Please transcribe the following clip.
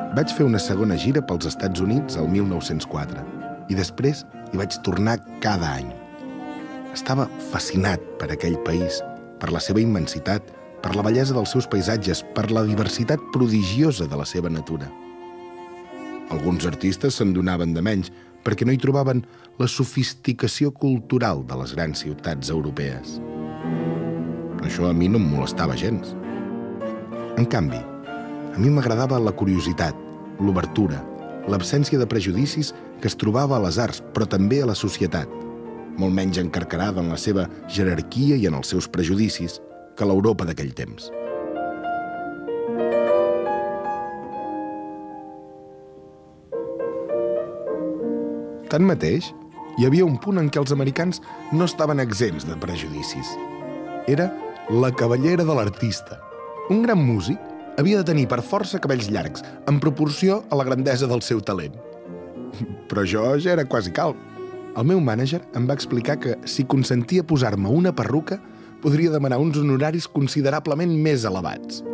Vaig fer una segona gira pels Estats Units el 1904 i després hi vaig tornar cada any. Estava fascinat per aquell país, per la seva immensitat, per la bellesa dels seus paisatges, per la diversitat prodigiosa de la seva natura. Alguns artistes se'n donaven de menys perquè no hi trobaven la sofisticació cultural de les grans ciutats europees. Això a mi no em molestava gens. En canvi, a mi m'agradava la curiositat, l'obertura, l'absència de prejudicis que es trobava a les arts, però també a la societat, molt menys encarcarada en la seva jerarquia i en els seus prejudicis que l'Europa d'aquell temps. Tanmateix, hi havia un punt en què els americans no estaven exempts de prejudicis. Era la cabellera de l'artista. Un gran músic havia de tenir per força cabells llargs, en proporció a la grandesa del seu talent. Però jo ja era quasi calb. El meu mànager em va explicar que, si consentia posar-me una perruca, podria demanar uns honoraris considerablement més elevats.